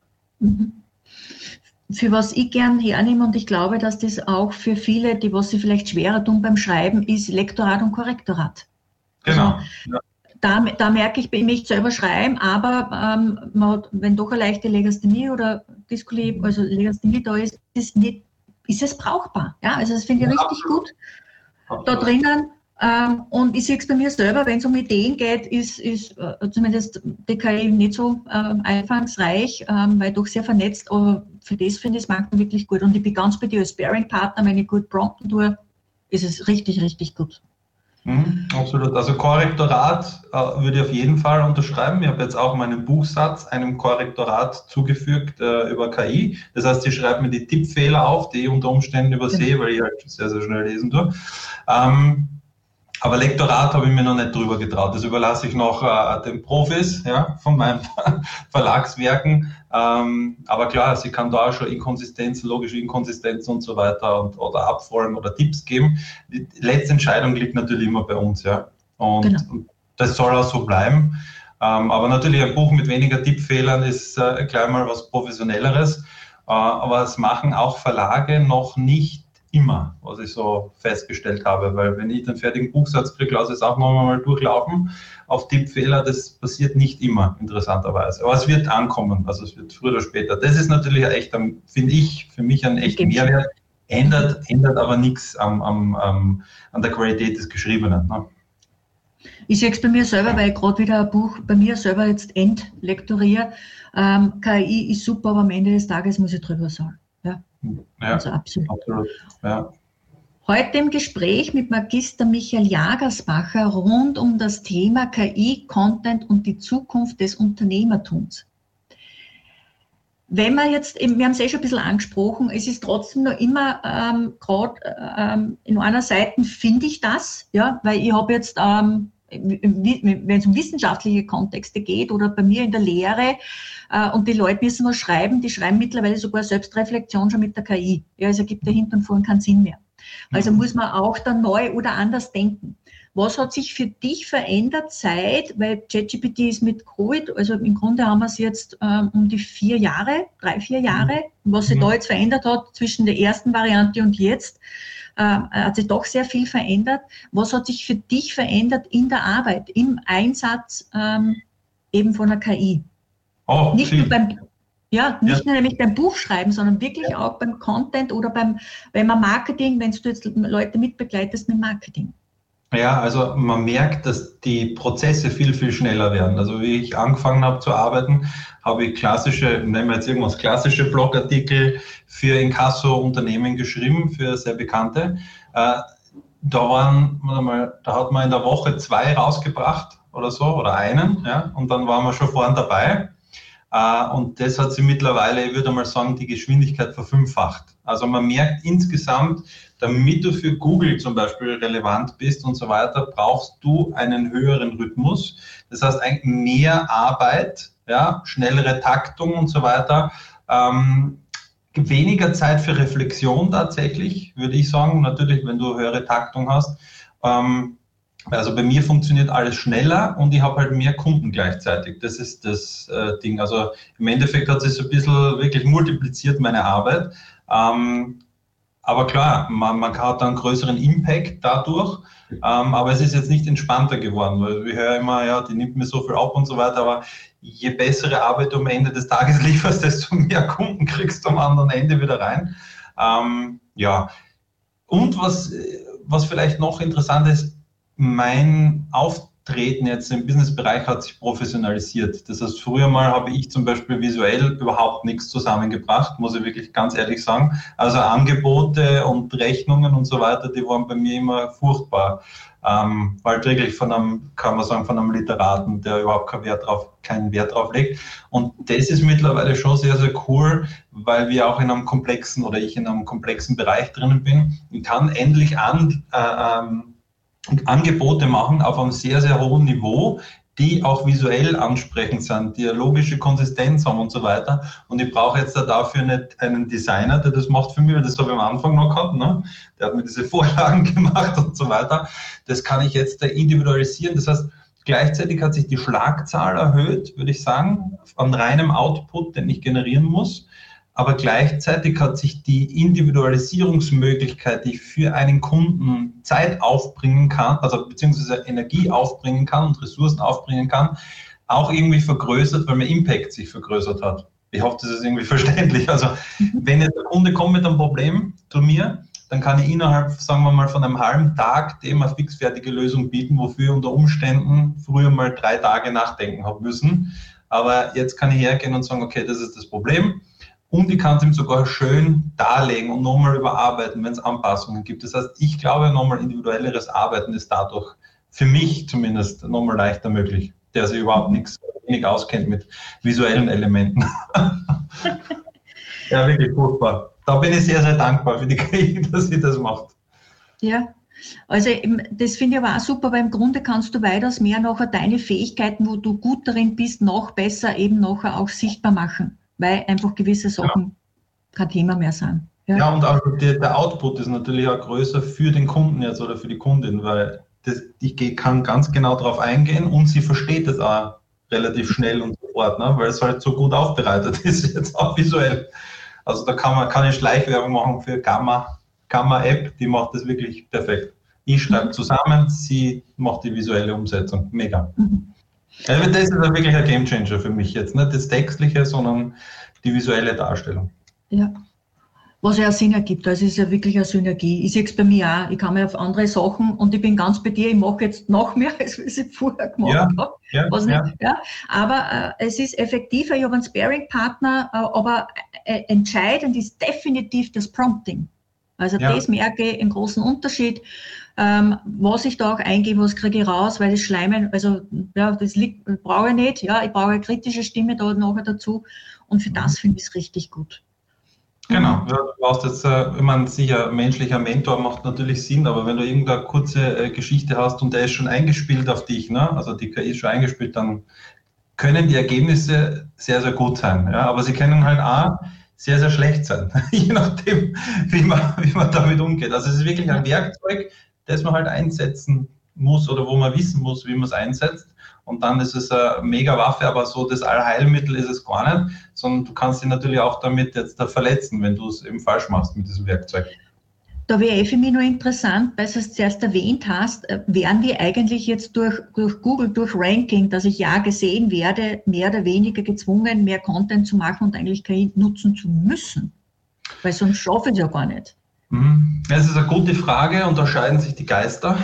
Für was ich gern hernehme, und ich glaube, dass das auch für viele, die was sie vielleicht schwerer tun beim Schreiben, ist Lektorat und Korrektorat. Genau. Also, da merke ich, ich möchte selber schreiben, aber man hat, wenn doch eine leichte Legasthenie oder Dyskalkulie, also Legasthenie da ist, ist es brauchbar. Ja, also das finde ich richtig gut da drinnen. Und ich sehe es bei mir selber, wenn es um Ideen geht, ist zumindest die KI nicht so einfallsreich, weil doch sehr vernetzt, aber für das finde ich es manchmal wirklich gut. Und ich bin ganz bei dir als Sparring-Partner, wenn ich gut prompten tue, ist es richtig, richtig gut. Absolut. Also Korrektorat würde ich auf jeden Fall unterschreiben. Ich habe jetzt auch meinen Buchsatz einem Korrektorat zugefügt über KI. Das heißt, sie schreibt mir die Tippfehler auf, die ich unter Umständen übersehe, weil ich halt sehr, sehr schnell lesen tue. Aber Lektorat habe ich mir noch nicht drüber getraut. Das überlasse ich noch den Profis, ja, von meinen Verlagswerken. Aber klar, sie kann da auch schon logische Inkonsistenz und so weiter oder abfolgen oder Tipps geben. Die letzte Entscheidung liegt natürlich immer bei uns, ja. Und das soll auch so bleiben. Aber natürlich ein Buch mit weniger Tippfehlern ist gleich mal was Professionelleres. Aber es machen auch Verlage noch nicht immer, was ich so festgestellt habe, weil wenn ich den fertigen Buchsatz kriege, lasse ich es auch noch mal durchlaufen auf Tippfehler. Das passiert nicht immer, interessanterweise. Aber es wird ankommen, also es wird früher oder später. Das ist natürlich echt, finde ich, für mich ein echt Mehrwert. Ändert aber nichts an der Qualität des Geschriebenen. Ne? Ich sehe es bei mir selber, weil ich gerade wieder ein Buch bei mir selber jetzt entlektoriere. KI ist super, aber am Ende des Tages muss ich drüber sagen. Ja, also absolut. Ja. Heute im Gespräch mit Magister Michael Jagersbacher rund um das Thema KI, Content und die Zukunft des Unternehmertums. Wenn wir jetzt, wir haben es schon ein bisschen angesprochen, es ist trotzdem noch immer gerade in einer Seite finde ich das, ja, weil ich habe jetzt, wenn es um wissenschaftliche Kontexte geht oder bei mir in der Lehre und die Leute müssen was schreiben, die schreiben mittlerweile sogar Selbstreflexion schon mit der KI. Ja, also gibt dahinter und vorne keinen Sinn mehr. Also muss man auch dann neu oder anders denken. Was hat sich für dich verändert weil ChatGPT ist mit Covid, also im Grunde haben wir es jetzt um die 3-4 Jahre, was sich da jetzt verändert hat zwischen der ersten Variante und jetzt, hat sich doch sehr viel verändert. Was hat sich für dich verändert in der Arbeit, im Einsatz eben von der KI? Nicht nur nur nämlich beim Buchschreiben, sondern wirklich auch beim Content oder wenn man Marketing, wenn du jetzt Leute mitbegleitest mit Marketing. Ja, also man merkt, dass die Prozesse viel, viel schneller werden. Also wie ich angefangen habe zu arbeiten, habe ich klassische Blogartikel für Inkasso-Unternehmen geschrieben, für sehr bekannte. Da hat man in der Woche 2 rausgebracht oder so, oder einen, ja, und dann waren wir schon vorne dabei. Und das hat sich mittlerweile, ich würde mal sagen, die Geschwindigkeit verfünffacht. Also man merkt insgesamt, damit du für Google zum Beispiel relevant bist und so weiter, brauchst du einen höheren Rhythmus. Das heißt eigentlich mehr Arbeit, ja, schnellere Taktung und so weiter. Weniger Zeit für Reflexion tatsächlich, würde ich sagen. Natürlich, wenn du höhere Taktung hast. Also bei mir funktioniert alles schneller und ich habe halt mehr Kunden gleichzeitig. Das ist das Ding. Also im Endeffekt hat sich so ein bisschen wirklich multipliziert meine Arbeit. Aber klar, man hat dann einen größeren Impact dadurch. Aber es ist jetzt nicht entspannter geworden, weil ich höre immer, ja, die nimmt mir so viel ab und so weiter. Aber je bessere Arbeit du am Ende des Tages lieferst, desto mehr Kunden kriegst du am anderen Ende wieder rein. Ja. Und was vielleicht noch interessant ist, mein Auftreten jetzt im Businessbereich hat sich professionalisiert. Das heißt, früher mal habe ich zum Beispiel visuell überhaupt nichts zusammengebracht, muss ich wirklich ganz ehrlich sagen. Also Angebote und Rechnungen und so weiter, die waren bei mir immer furchtbar. Weil wirklich von einem Literaten, der überhaupt keinen Wert drauf legt. Und das ist mittlerweile schon sehr, sehr cool, weil wir auch ich in einem komplexen Bereich drinnen bin und kann endlich Angebote machen auf einem sehr, sehr hohen Niveau, die auch visuell ansprechend sind, die eine logische Konsistenz haben und so weiter. Und ich brauche jetzt dafür nicht einen Designer, der das macht für mich, weil das habe ich am Anfang noch gehabt. Ne? Der hat mir diese Vorlagen gemacht und so weiter. Das kann ich jetzt individualisieren. Das heißt, gleichzeitig hat sich die Schlagzahl erhöht, würde ich sagen, an reinem Output, den ich generieren muss. Aber gleichzeitig hat sich die Individualisierungsmöglichkeit, die ich für einen Kunden Zeit aufbringen kann, also beziehungsweise Energie aufbringen kann und Ressourcen aufbringen kann, auch irgendwie vergrößert, weil mein Impact sich vergrößert hat. Ich hoffe, das ist irgendwie verständlich. Also wenn jetzt der Kunde kommt mit einem Problem zu mir, dann kann ich innerhalb, sagen wir mal, von einem halben Tag dem eine fixfertige Lösung bieten, wofür ich unter Umständen früher mal 3 Tage nachdenken habe müssen. Aber jetzt kann ich hergehen und sagen, okay, das ist das Problem. Und ich kann es ihm sogar schön darlegen und nochmal überarbeiten, wenn es Anpassungen gibt. Das heißt, ich glaube, nochmal individuelleres Arbeiten ist dadurch für mich zumindest nochmal leichter möglich, der sich überhaupt wenig auskennt mit visuellen Elementen. Ja, wirklich furchtbar. Da bin ich sehr, sehr dankbar für die KI, dass sie das macht. Ja, also das finde ich aber auch super, weil im Grunde kannst du weitaus mehr nachher deine Fähigkeiten, wo du gut darin bist, noch besser eben nachher auch sichtbar machen. Weil einfach gewisse Sachen kein Thema mehr sind. Ja, und auch der Output ist natürlich auch größer für den Kunden jetzt oder für die Kundin, weil ich kann ganz genau darauf eingehen und sie versteht es auch relativ schnell und sofort, ne? Weil es halt so gut aufbereitet ist, jetzt auch visuell. Also da kann ich Schleichwerbung machen für Gamma-App, die macht das wirklich perfekt. Ich schreibe zusammen, sie macht die visuelle Umsetzung. Mega. Also das ist ja wirklich ein Gamechanger für mich jetzt. Nicht das Textliche, sondern die visuelle Darstellung. Ja. Was ja Sinn ergibt, also es ist ja wirklich eine Synergie. Ich sehe es bei mir auch, ich kann mir auf andere Sachen und ich bin ganz bei dir, ich mache jetzt noch mehr, als ich vorher gemacht habe. Ja. Aber es ist effektiver, ich habe einen Sparring-Partner, aber entscheidend ist definitiv das Prompting. Also das merke ich einen großen Unterschied. Was ich da auch eingebe, was kriege ich raus, weil das Schleimen, also ja, das brauche ich nicht, ja, ich brauche eine kritische Stimme da nachher dazu und für das finde ich es richtig gut. Genau, du brauchst jetzt, ich meine, sicher, menschlicher Mentor macht natürlich Sinn, aber wenn du irgendeine kurze Geschichte hast und der ist schon eingespielt auf dich, ne? Also die KI ist schon eingespielt, dann können die Ergebnisse sehr, sehr gut sein. Ja? Aber sie können halt auch sehr, sehr schlecht sein, je nachdem, wie man damit umgeht. Also es ist wirklich ein Werkzeug, das man halt einsetzen muss oder wo man wissen muss, wie man es einsetzt. Und dann ist es eine mega Waffe, aber so das Allheilmittel ist es gar nicht, sondern du kannst dich natürlich auch damit jetzt da verletzen, wenn du es eben falsch machst mit diesem Werkzeug. Da wäre für mich nur interessant, weil du es zuerst erwähnt hast, werden wir eigentlich jetzt durch Google, durch Ranking, dass ich ja gesehen werde, mehr oder weniger gezwungen, mehr Content zu machen und eigentlich KI nutzen zu müssen? Weil sonst schaffe ich es ja gar nicht. Es ist eine gute Frage, unterscheiden sich die Geister.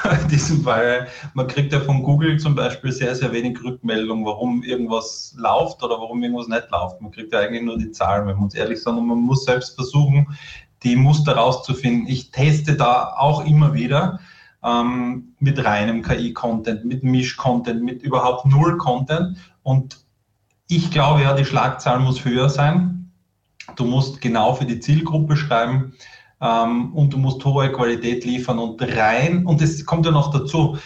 Weil man kriegt ja von Google zum Beispiel sehr, sehr wenig Rückmeldung, warum irgendwas läuft oder warum irgendwas nicht läuft. Man kriegt ja eigentlich nur die Zahlen, wenn wir uns ehrlich sagen, und man muss selbst versuchen, die Muster rauszufinden. Ich teste da auch immer wieder mit reinem KI-Content, mit Misch-Content, mit überhaupt Null-Content. Und ich glaube ja, die Schlagzahl muss höher sein. Du musst genau für die Zielgruppe schreiben. Und du musst hohe Qualität liefern und es kommt ja noch dazu,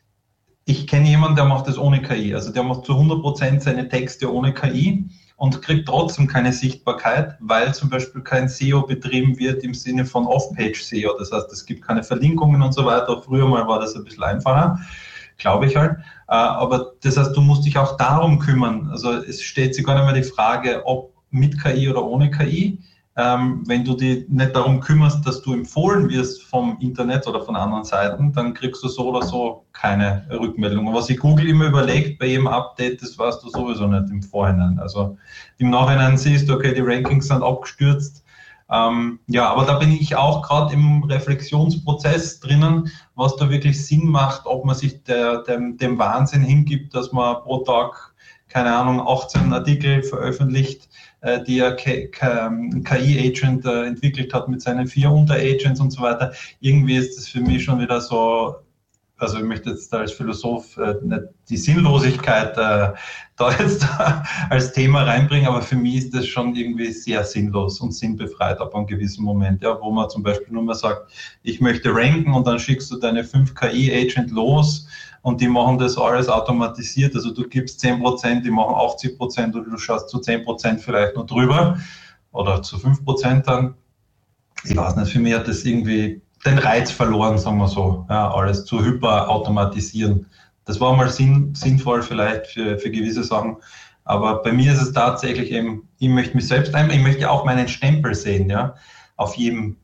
ich kenne jemanden, der macht das ohne KI, also der macht zu 100% seine Texte ohne KI und kriegt trotzdem keine Sichtbarkeit, weil zum Beispiel kein SEO betrieben wird im Sinne von Off-Page-SEO, das heißt, es gibt keine Verlinkungen und so weiter, früher mal war das ein bisschen einfacher, glaube ich halt, aber das heißt, du musst dich auch darum kümmern, also es steht sich gar nicht mehr die Frage, ob mit KI oder ohne KI. Wenn du dich nicht darum kümmerst, dass du empfohlen wirst vom Internet oder von anderen Seiten, dann kriegst du so oder so keine Rückmeldung. Was sich Google immer überlegt bei jedem Update, das weißt du sowieso nicht im Vorhinein. Also im Nachhinein siehst du, okay, die Rankings sind abgestürzt. Aber da bin ich auch gerade im Reflexionsprozess drinnen, was da wirklich Sinn macht, ob man sich dem Wahnsinn hingibt, dass man pro Tag, keine Ahnung, 18 Artikel veröffentlicht, die ein KI-Agent entwickelt hat mit seinen 4 Unteragents und so weiter. Irgendwie ist das für mich schon wieder so, also ich möchte jetzt als Philosoph nicht die Sinnlosigkeit da jetzt als Thema reinbringen, aber für mich ist das schon irgendwie sehr sinnlos und sinnbefreit ab einem gewissen Moment, ja, wo man zum Beispiel nur mal sagt, ich möchte ranken und dann schickst du deine 5 KI-Agent los und die machen das alles automatisiert, also du gibst 10%, die machen 80% oder du schaust zu 10% vielleicht noch drüber oder zu 5% dann. Ich weiß nicht, für mich hat das irgendwie den Reiz verloren, sagen wir so, ja, alles zu hyperautomatisieren. Das war mal sinnvoll vielleicht für gewisse Sachen, aber bei mir ist es tatsächlich eben, ich möchte mich selbst ich möchte auch meinen Stempel sehen, ja, auf jedem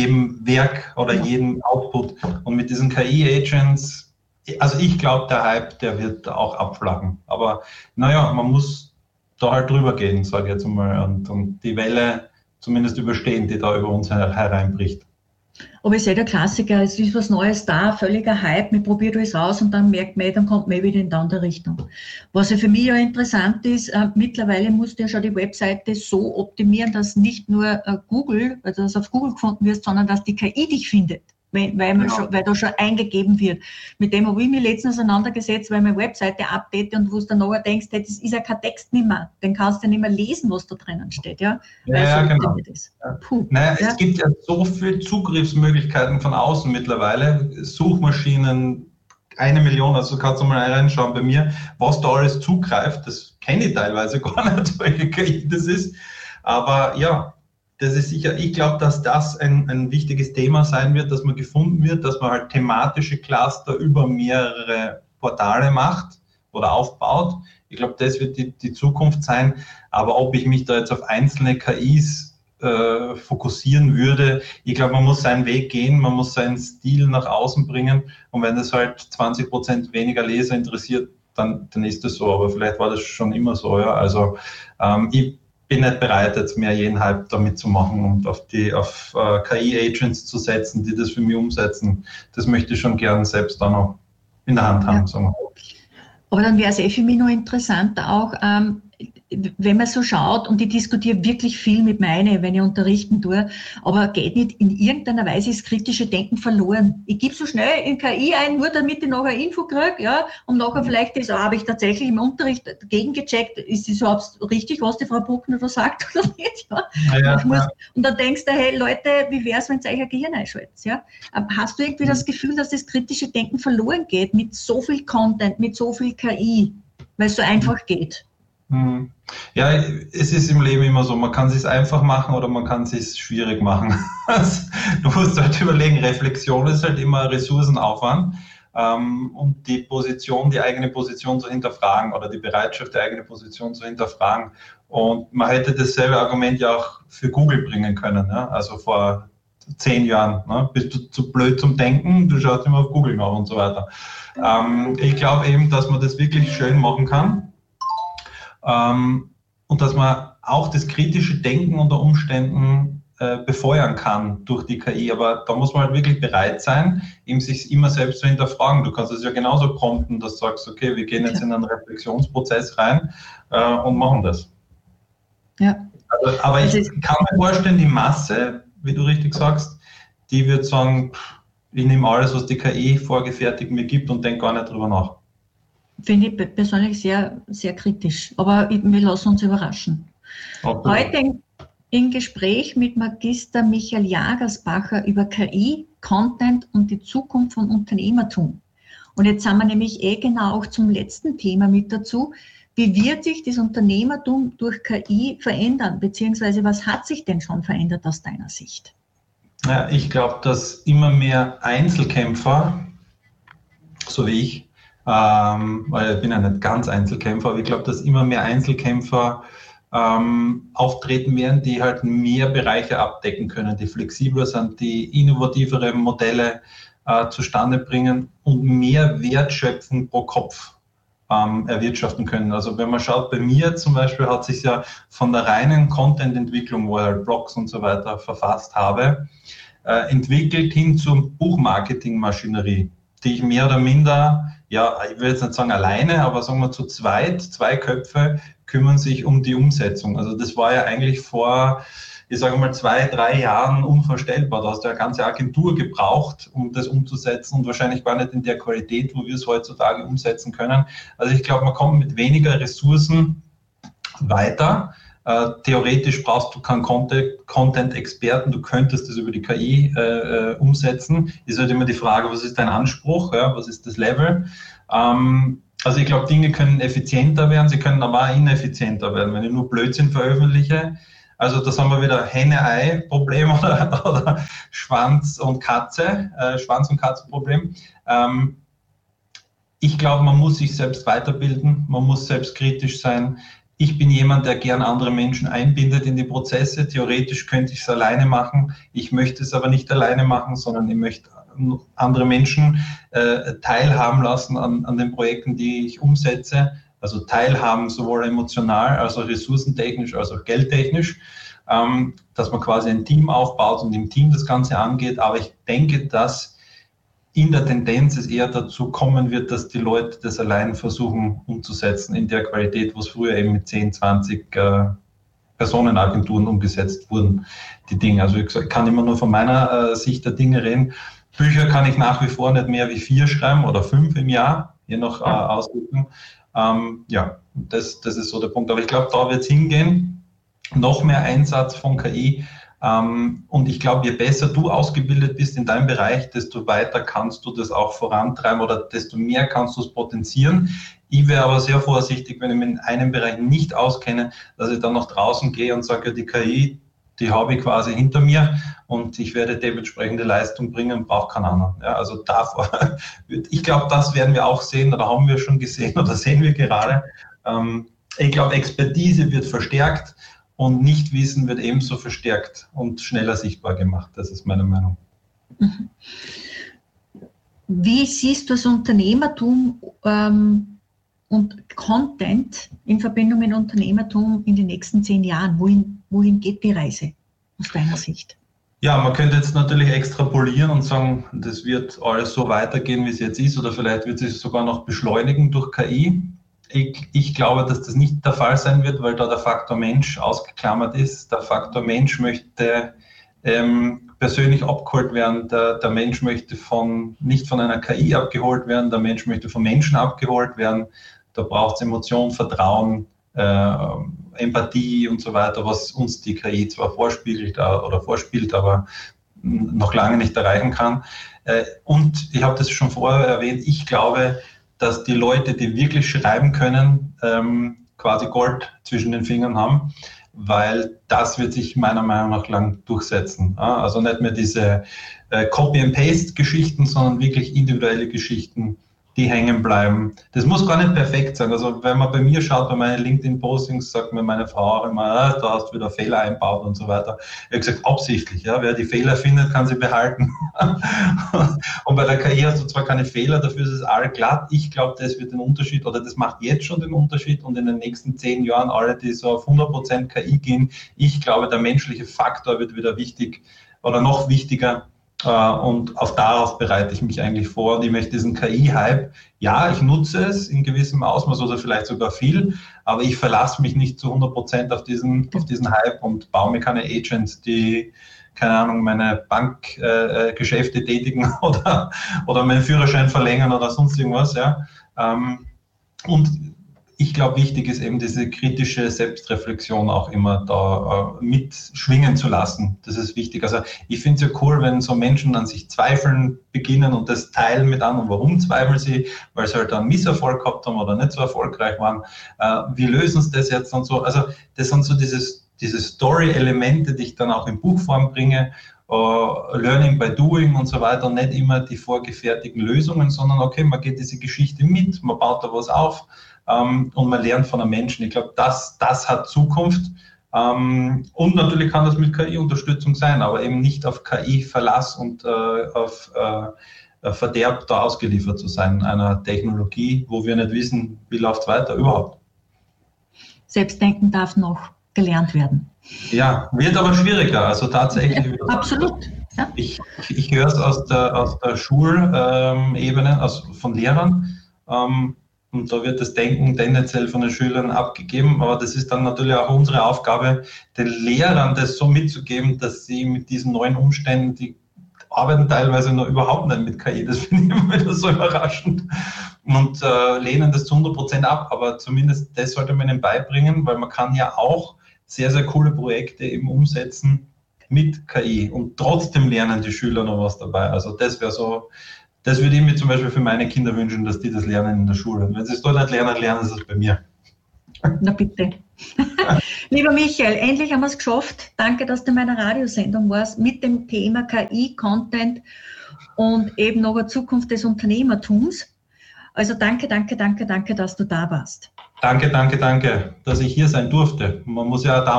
Werk oder jedem Output. Und mit diesen KI-Agents, also ich glaube, der Hype, der wird auch abflachen. Aber naja, man muss da halt drüber gehen, sage ich jetzt mal, und die Welle zumindest überstehen, die da über uns hereinbricht. Aber ich sehe der Klassiker, es ist was Neues da, völliger Hype, man probiert alles aus und dann merkt man, dann kommt man wieder in die andere Richtung. Was ja für mich ja interessant ist, mittlerweile musst du ja schon die Webseite so optimieren, dass nicht nur Google, also dass auf Google gefunden wirst, sondern dass die KI dich findet. Weil da schon eingegeben wird. Mit dem habe ich mich letztens auseinandergesetzt, weil ich meine Webseite update und wo du dann nachher denkst, das ist ja kein Text nicht mehr. Den kannst du ja nicht mehr lesen, was da drinnen steht. Ja, genau. Es gibt ja so viele Zugriffsmöglichkeiten von außen mittlerweile. Suchmaschinen, 1 Million, also kannst du mal reinschauen bei mir, was da alles zugreift. Das kenne ich teilweise gar nicht, welche KI das ist. Aber ja, das ist sicher, ich glaube, dass das ein wichtiges Thema sein wird, dass man gefunden wird, dass man halt thematische Cluster über mehrere Portale macht oder aufbaut, Ich glaube, das wird die Zukunft sein. Aber ob ich mich da jetzt auf einzelne KIs fokussieren würde, ich glaube, man muss seinen Weg gehen, man muss seinen Stil nach außen bringen. Und wenn das halt 20% weniger Leser interessiert, dann ist das so. Aber vielleicht war das schon immer so. Ja. Also ich bin nicht bereit, jetzt mehr jeden Hype damit zu machen und auf KI-Agents zu setzen, die das für mich umsetzen. Das möchte ich schon gern selbst da noch in der Hand haben. Sagen wir. Aber dann wäre es für mich noch interessanter auch, wenn man so schaut, und ich diskutiere wirklich viel mit meinen, wenn ich unterrichten tue, aber geht nicht in irgendeiner Weise das kritische Denken verloren. Ich gebe so schnell in KI ein, nur damit ich nachher Info kriege, ja, und nachher vielleicht habe ich tatsächlich im Unterricht gegengecheckt, ist das überhaupt richtig, was die Frau Bruckner da sagt oder nicht, ja. Und dann denkst du, hey Leute, wie wäre es, wenn ihr euch ein Gehirn einschaltet, ja. Hast du irgendwie das Gefühl, dass das kritische Denken verloren geht mit so viel Content, mit so viel KI, weil es so einfach geht? Ja, es ist im Leben immer so, man kann es sich einfach machen oder man kann es sich schwierig machen. Du musst halt überlegen, Reflexion ist halt immer Ressourcenaufwand, und die eigene Position zu hinterfragen oder die Bereitschaft, die eigene Position zu hinterfragen. Und man hätte dasselbe Argument ja auch für Google bringen können, ja? Also vor 10 Jahren. Ne? Bist du zu blöd zum Denken, du schaust immer auf Google nach und so weiter. Ich glaube eben, dass man das wirklich schön machen kann. Und dass man auch das kritische Denken unter Umständen befeuern kann durch die KI. Aber da muss man halt wirklich bereit sein, eben sich immer selbst zu hinterfragen. Du kannst es ja genauso prompten, dass du sagst, okay, wir gehen jetzt in einen Reflexionsprozess rein und machen das. Ja. Aber ich kann mir vorstellen, die Masse, wie du richtig sagst, die wird sagen, ich nehme alles, was die KI vorgefertigt mir gibt und denke gar nicht drüber nach. Finde ich persönlich sehr, sehr kritisch, aber wir lassen uns überraschen. Heute im Gespräch mit Magister Michael Jagersbacher über KI, Content und die Zukunft von Unternehmertum. Und jetzt sind wir nämlich genau auch zum letzten Thema mit dazu. Wie wird sich das Unternehmertum durch KI verändern, beziehungsweise was hat sich denn schon verändert aus deiner Sicht? Ja, ich glaube, dass immer mehr Einzelkämpfer, so wie ich, weil ich bin ja nicht ganz Einzelkämpfer, aber ich glaube, dass immer mehr Einzelkämpfer auftreten werden, die halt mehr Bereiche abdecken können, die flexibler sind, die innovativere Modelle zustande bringen und mehr Wertschöpfung pro Kopf erwirtschaften können. Also wenn man schaut, bei mir zum Beispiel hat sich ja von der reinen Content-Entwicklung, wo ich halt Blogs und so weiter verfasst habe, entwickelt hin zur Buchmarketing-Maschinerie, die ich mehr oder minder, ja, ich will jetzt nicht sagen alleine, aber sagen wir zu zweit, 2 Köpfe kümmern sich um die Umsetzung. Also das war ja eigentlich vor, ich sage mal, 2, 3 Jahren unvorstellbar. Da hast du eine ganze Agentur gebraucht, um das umzusetzen und wahrscheinlich gar nicht in der Qualität, wo wir es heutzutage umsetzen können. Also ich glaube, man kommt mit weniger Ressourcen weiter. Theoretisch brauchst du keinen Content-Experten, du könntest das über die KI umsetzen. Ist halt immer die Frage, was ist dein Anspruch, ja, was ist das Level? Also ich glaube, Dinge können effizienter werden, sie können aber auch ineffizienter werden, wenn ich nur Blödsinn veröffentliche. Also das haben wir wieder Henne-Ei-Problem oder Schwanz- und Katze-Problem. Ich glaube, man muss sich selbst weiterbilden, man muss selbstkritisch sein. Ich bin jemand, der gern andere Menschen einbindet in die Prozesse. Theoretisch könnte ich es alleine machen. Ich möchte es aber nicht alleine machen, sondern ich möchte andere Menschen teilhaben lassen an den Projekten, die ich umsetze. Also teilhaben sowohl emotional, als auch ressourcentechnisch, als auch geldtechnisch, dass man quasi ein Team aufbaut und im Team das Ganze angeht. Aber ich denke, dass in der Tendenz es eher dazu kommen wird, dass die Leute das allein versuchen umzusetzen in der Qualität, wo es früher eben mit 10, 20 Personenagenturen umgesetzt wurden, die Dinge. Also ich kann immer nur von meiner Sicht der Dinge reden. Bücher kann ich nach wie vor nicht mehr wie 4 schreiben oder 5 im Jahr, je nach Auswirkung. Ja, das ist so der Punkt. Aber ich glaube, da wird es hingehen. Noch mehr Einsatz von KI. Und ich glaube, je besser du ausgebildet bist in deinem Bereich, desto weiter kannst du das auch vorantreiben oder desto mehr kannst du es potenzieren. Ich wäre aber sehr vorsichtig, wenn ich mich in einem Bereich nicht auskenne, dass ich dann nach draußen gehe und sage, die KI, die habe ich quasi hinter mir und ich werde dementsprechende Leistung bringen und brauche keinen anderen. Ja, also davor, ich glaube, das werden wir auch sehen oder haben wir schon gesehen oder sehen wir gerade. Ich glaube, Expertise wird verstärkt und Nichtwissen wird ebenso verstärkt und schneller sichtbar gemacht. Das ist meine Meinung. Wie siehst du das Unternehmertum und Content in Verbindung mit Unternehmertum in den nächsten 10 Jahren? Wohin geht die Reise aus deiner Sicht? Ja, man könnte jetzt natürlich extrapolieren und sagen, das wird alles so weitergehen, wie es jetzt ist, oder vielleicht wird es sich sogar noch beschleunigen durch KI. Ich glaube, dass das nicht der Fall sein wird, weil da der Faktor Mensch ausgeklammert ist. Der Faktor Mensch möchte persönlich abgeholt werden. Der Mensch möchte nicht von einer KI abgeholt werden. Der Mensch möchte von Menschen abgeholt werden. Da braucht es Emotion, Vertrauen, Empathie und so weiter, was uns die KI zwar vorspielt, aber noch lange nicht erreichen kann. Und ich habe das schon vorher erwähnt, ich glaube, dass die Leute, die wirklich schreiben können, quasi Gold zwischen den Fingern haben, weil das wird sich meiner Meinung nach lang durchsetzen. Also nicht mehr diese Copy-and-Paste-Geschichten, sondern wirklich individuelle Geschichten, die hängen bleiben. Das muss gar nicht perfekt sein. Also wenn man bei mir schaut, bei meinen LinkedIn-Postings, sagt mir meine Frau auch immer, da hast du wieder Fehler einbaut und so weiter. Ich habe gesagt, absichtlich. Ja, wer die Fehler findet, kann sie behalten. Und bei der KI hast du zwar keine Fehler, dafür ist es allglatt. Ich glaube, das wird den Unterschied, oder das macht jetzt schon den Unterschied, und in den nächsten 10 Jahren alle, die so auf 100% KI gehen, ich glaube, der menschliche Faktor wird wieder wichtig oder noch wichtiger. Und darauf bereite ich mich eigentlich vor. Und ich möchte diesen KI-Hype, ja, ich nutze es in gewissem Ausmaß oder vielleicht sogar viel, aber ich verlasse mich nicht zu 100% auf diesen Hype und baue mir keine Agents, die, keine Ahnung, meine Bankgeschäfte tätigen oder meinen Führerschein verlängern oder sonst irgendwas. Ja. Und ich glaube, wichtig ist eben diese kritische Selbstreflexion auch immer da mitschwingen zu lassen. Das ist wichtig. Also ich finde es ja cool, wenn so Menschen an sich zweifeln beginnen und das teilen mit anderen. Warum zweifeln sie? Weil sie halt einen Misserfolg gehabt haben oder nicht so erfolgreich waren. Wie lösen sie das jetzt und so? Also das sind so diese Story-Elemente, die ich dann auch in Buchform bringe. Learning by doing und so weiter, und nicht immer die vorgefertigten Lösungen, sondern okay, man geht diese Geschichte mit, man baut da was auf, und man lernt von einem Menschen. Ich glaube, das hat Zukunft. Und natürlich kann das mit KI-Unterstützung sein, aber eben nicht auf KI-Verlass und auf Verderb da ausgeliefert zu sein, einer Technologie, wo wir nicht wissen, wie läuft es weiter überhaupt. Selbstdenken darf noch gelernt werden. Ja, wird aber schwieriger. Also tatsächlich. Ja, absolut. Ja. Ich höre es aus der Schulebene, von Lehrern. Und da wird das Denken tendenziell von den Schülern abgegeben, aber das ist dann natürlich auch unsere Aufgabe, den Lehrern das so mitzugeben, dass sie mit diesen neuen Umständen, die arbeiten teilweise noch überhaupt nicht mit KI, das finde ich immer wieder so überraschend, und lehnen das zu 100% ab, aber zumindest das sollte man ihnen beibringen, weil man kann ja auch sehr, sehr coole Projekte eben umsetzen mit KI und trotzdem lernen die Schüler noch was dabei. Also das wäre so. Das würde ich mir zum Beispiel für meine Kinder wünschen, dass die das lernen in der Schule. Und wenn sie es dort nicht lernen, lernen sie es bei mir. Na bitte. Lieber Michael, endlich haben wir es geschafft. Danke, dass du in meiner Radiosendung warst mit dem Thema KI-Content und eben noch eine Zukunft des Unternehmertums. Also danke, dass du da warst. Danke, dass ich hier sein durfte. Man muss ja da